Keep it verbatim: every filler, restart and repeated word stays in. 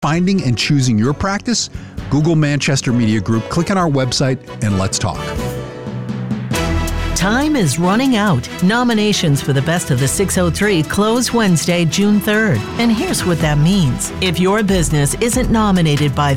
finding and choosing your practice? Google Manchester Media Group, click on our website, and let's talk. Time is running out. Nominations for the Best of the six oh three close Wednesday, June third. And here's what that means. If your business isn't nominated by